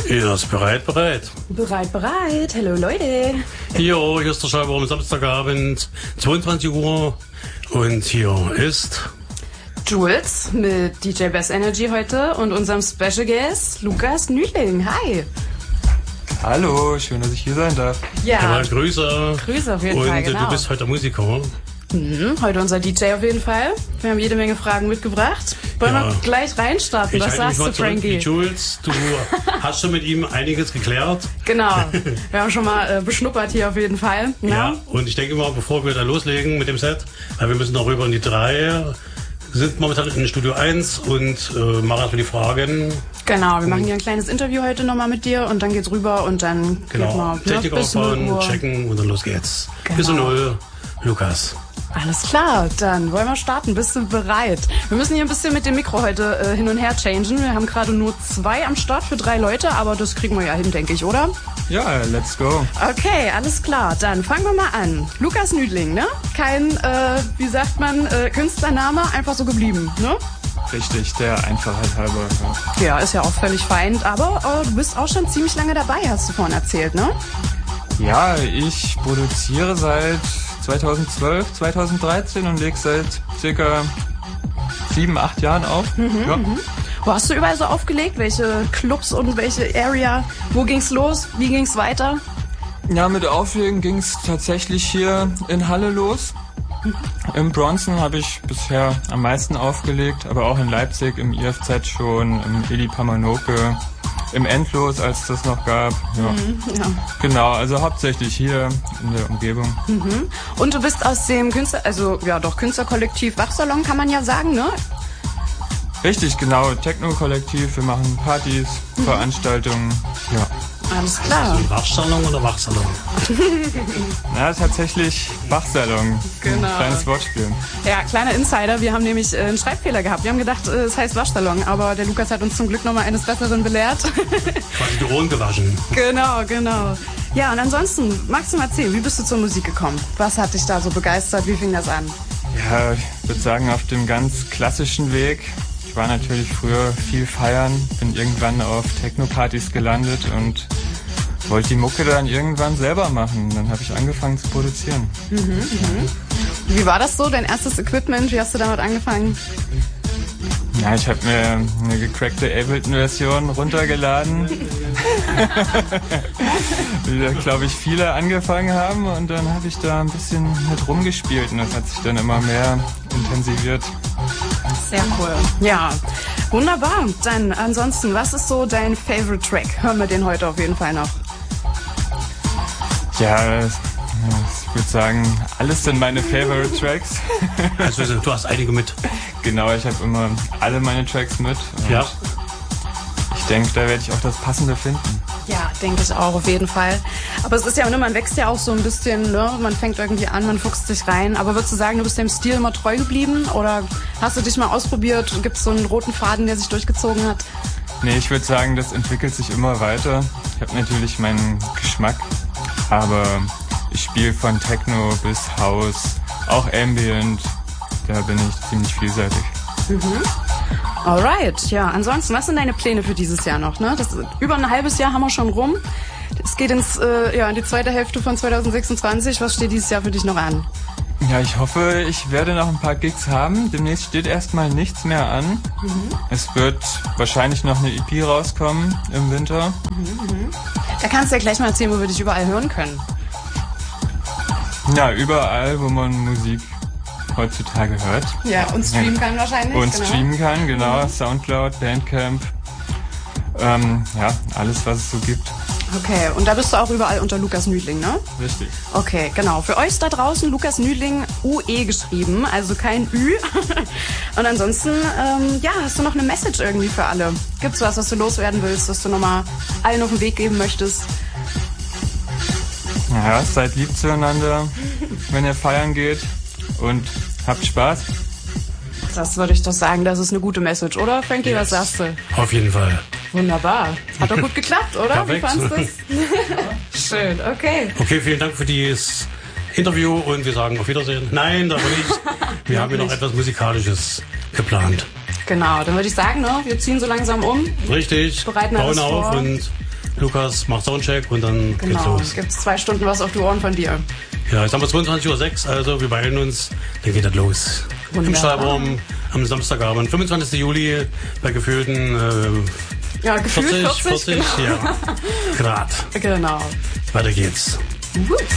Er ist bereit. Bereit. Hallo Leute. Hier ist der Schallwurm am Samstagabend, 22 Uhr. Und hier ist Jules mit DJ Bass Energy heute und unserem Special Guest Lukas Nüdling. Hi. Hallo, schön, dass ich hier sein darf. Ja, Grüße. Grüße auf jeden Fall, genau. Und du bist heute Musiker. Heute unser DJ auf jeden Fall. Wir haben jede Menge Fragen mitgebracht. Wollen wir gleich reinstarten? Was sagst du, Frankie? Jules, du hast schon mit ihm einiges geklärt. Genau. Wir haben schon mal beschnuppert hier auf jeden Fall. Ja, und ich denke immer, bevor wir da loslegen mit dem Set, weil wir müssen noch rüber in die 3, sind momentan in Studio 1 und machen erstmal die Fragen. Genau, wir machen hier ein kleines Interview heute nochmal mit dir und dann geht's rüber und dann Technik aufbauen, checken und dann los geht's. Genau. Bis 0, Lukas. Alles klar, dann wollen wir starten. Bist du bereit? Wir müssen hier ein bisschen mit dem Mikro heute hin und her changen. Wir haben gerade nur 2 am Start für 3 Leute, aber das kriegen wir ja hin, denke ich, oder? Ja, let's go. Okay, alles klar. Dann fangen wir mal an. Lukas Nüdling, ne? Kein, Künstlername, einfach so geblieben, ne? Richtig, der Einfachheit halber. Ja, ist ja auch völlig fein. Aber du bist auch schon ziemlich lange dabei, hast du vorhin erzählt, ne? Ja, ich produziere seit 2012, 2013 und lege seit circa 7, 8 Jahren auf. Wo hast du überall so aufgelegt? Welche Clubs und welche Area? Wo ging's los? Wie ging's weiter? Ja, mit Auflegen ging's tatsächlich hier in Halle los. Im Bronson habe ich bisher am meisten aufgelegt, aber auch in Leipzig, im IFZ schon, im Eli Pamanoke, im Endlos, als das noch gab. Ja. Genau, also hauptsächlich hier in der Umgebung. Und du bist aus dem Künstlerkollektiv Wachsalon, kann man ja sagen, ne? Richtig, genau, Techno-Kollektiv, wir machen Partys, Veranstaltungen, ja. Alles klar. Also Wachsalon oder Wachsalon? Na, tatsächlich Wachsalon. Genau. Ein kleines Wortspiel. Ja, kleiner Insider. Wir haben nämlich einen Schreibfehler gehabt. Wir haben gedacht, es heißt Waschsalon, aber der Lukas hat uns zum Glück nochmal eines Besseren belehrt. Quasi die Ohren gewaschen. Genau. Ja, und ansonsten, magst du mal erzählen, wie bist du zur Musik gekommen? Was hat dich da so begeistert? Wie fing das an? Ja, ich würde sagen, auf dem ganz klassischen Weg. Ich war natürlich früher viel feiern, bin irgendwann auf Techno-Partys gelandet und wollte die Mucke dann irgendwann selber machen. Dann habe ich angefangen zu produzieren. Wie war das so, dein erstes Equipment? Wie hast du damit angefangen? Ja, ich habe mir eine gecrackte Ableton-Version runtergeladen, wie da, glaube ich, viele angefangen haben. Und dann habe ich da ein bisschen mit rumgespielt und das hat sich dann immer mehr intensiviert. Sehr cool. Ja, wunderbar. Dann ansonsten, was ist so dein Favorite Track? Hören wir den heute auf jeden Fall noch. Ja, ich würde sagen, alles sind meine Favorite Tracks. Also du hast einige mit. Genau, ich habe immer alle meine Tracks mit. Und ja. Ich denke, da werde ich auch das Passende finden. Ja, denke ich auch, auf jeden Fall. Aber es ist ja, man wächst ja auch so ein bisschen, ne? Man fängt irgendwie an, man fuchst sich rein. Aber würdest du sagen, du bist dem Stil immer treu geblieben? Oder hast du dich mal ausprobiert? Gibt es so einen roten Faden, der sich durchgezogen hat? Nee, ich würde sagen, das entwickelt sich immer weiter. Ich habe natürlich meinen Geschmack, aber ich spiele von Techno bis House, auch Ambient. Da bin ich ziemlich vielseitig. Alright, ja. Ansonsten, was sind deine Pläne für dieses Jahr noch? Ne? Über ein halbes Jahr haben wir schon rum. Es geht in die zweite Hälfte von 2026. Was steht dieses Jahr für dich noch an? Ja, ich hoffe, ich werde noch ein paar Gigs haben. Demnächst steht erstmal nichts mehr an. Es wird wahrscheinlich noch eine EP rauskommen im Winter. Da kannst du ja gleich mal erzählen, wo wir dich überall hören können. Ja, überall, wo man Musik heutzutage hört. Ja, und streamen kann wahrscheinlich. Und streamen kann, genau. Soundcloud, Bandcamp. Ja, alles, was es so gibt. Okay, und da bist du auch überall unter Lukas Nüdling, ne? Richtig. Okay, genau. Für euch da draußen Lukas Nüdling, UE geschrieben, also kein Ü. Und ansonsten, hast du noch eine Message irgendwie für alle? Gibt's was du loswerden willst, was du nochmal allen auf den Weg geben möchtest? Ja, seid lieb zueinander, wenn ihr feiern geht und habt Spaß. Das würde ich doch sagen, das ist eine gute Message, oder Frankie, was sagst du? Auf jeden Fall. Wunderbar. Hat doch gut geklappt, oder? Perfekt. Wie fandest du das? Schön, okay. Okay, vielen Dank für dieses Interview und wir sagen auf Wiedersehen. Nein, aber nicht. Wir haben hier noch etwas Musikalisches geplant. Genau, dann würde ich sagen, ne, wir ziehen so langsam um. Richtig. Bereiten alles bauen auf vor. und Lukas macht Soundcheck und dann geht's los. Gibt's 2 Stunden was auf die Ohren von dir. Ja, jetzt haben wir 22:06 Uhr, also wir beeilen uns, dann geht das los. Wunderbar. Im Stahlraum am Samstagabend, 25. Juli, bei gefühlten gefühlt 40 ja, Grad. Genau. Weiter geht's.